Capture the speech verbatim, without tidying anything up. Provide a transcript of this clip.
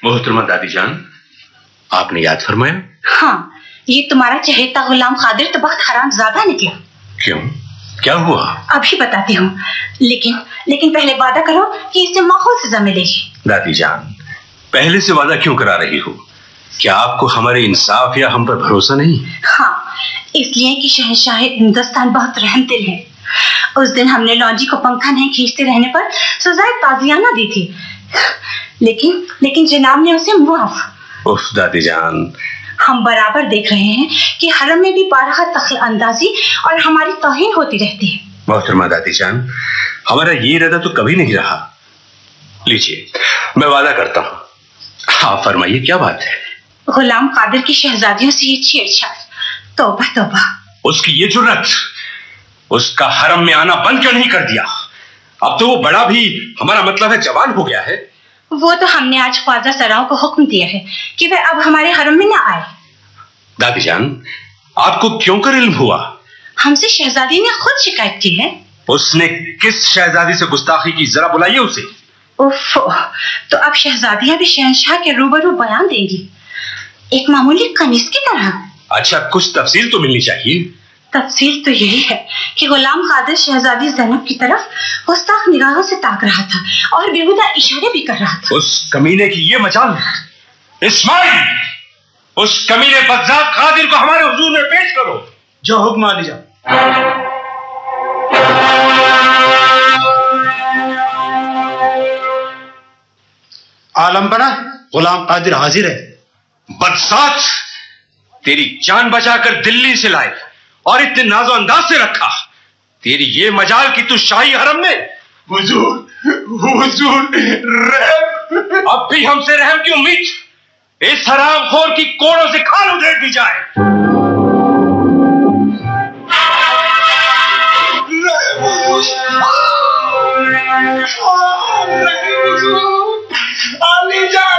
محترمہ دادی جان، آپ نے یاد فرمایا؟ ہاں، یہ تمہارا چہیتا غلام قادر تو بہت حرام زادہ نکلا۔ کیوں؟ کیا ہوا؟ ابھی بتاتی ہوں، لیکن لیکن پہلے وعدہ کرو کہ اس سے ماحول سزا ملے گی۔ دادی جان، پہلے سے وعدہ کیوں کرا رہی ہو؟ کیا آپ کو ہمارے انصاف یا ہم پر بھروسہ نہیں؟ ہاں، اس لیے کہ شہنشاہ ہندوستان بہت رحم دل ہے۔ اس دن ہم نے لانجی کو پنکھا نہیں کھینچتے رہنے پر سزائے تازیانہ دی تھی، لیکن لیکن جناب نے اسے معاف۔ اف دادی جان، ہم برابر دیکھ رہے ہیں کہ حرم میں بھی بارہا دخل اندازی اور ہماری توہین ہوتی رہتی ہے۔ محترمہ دادی جان، ہمارا یہ ارادہ تو کبھی نہیں رہا۔ لیجیے، میں وعدہ کرتا ہوں۔ آپ فرمائیے، کیا بات ہے؟ غلام قادر کی شہزادیوں سے یہ چھیڑ چھاڑ، توبہ توبہ۔ اس کی یہ جرأت، اس کا حرم میں آنا بند کیوں نہیں کر دیا؟ اب تو وہ بڑا بھی، ہمارا مطلب ہے جوان ہو گیا ہے۔ وہ تو ہم نے آج خواجہ سراؤں کو حکم دیا ہے کہ وہ اب ہمارے حرم میں نہ آئے۔ دادی جان، آپ کو کیوں کر علم ہوا؟ ہم سے شہزادی نے خود شکایت کی ہے۔ اس نے کس شہزادی سے گستاخی کی؟ ذرا بلائیے اسے۔ اوف، تو اب شہزادیاں بھی شہنشاہ کے روبرو بیان دیں گی، ایک معمولی کنیز کی طرح۔ اچھا، کچھ تفصیل تو ملنی چاہیے۔ تفصیل تو یہی ہے کہ غلام قادر شہزادی زینب کی طرف گستاخ نگاہوں سے تاک رہا تھا اور بیہودہ اشارے بھی کر رہا تھا۔ اس کمینے کی یہ مجال! اسماعیل، اس کمینے بزاق قادر کو ہمارے حضور میں پیش کرو۔ جو حکم آ دیا۔ عالم پڑا، غلام قادر حاضر ہے۔ بدسات، تیری جان بچا کر دلی سے لائے اور اتنے ناز و انداز سے رکھا، تیری یہ مجال کہ تو شاہی حرم میں؟ حضور، حضور رحم۔ اب بھی ہم سے رحم کی امید؟ اس حرام خور کی کوڑوں سے کھال ادھیڑ دی جائے۔ علی جان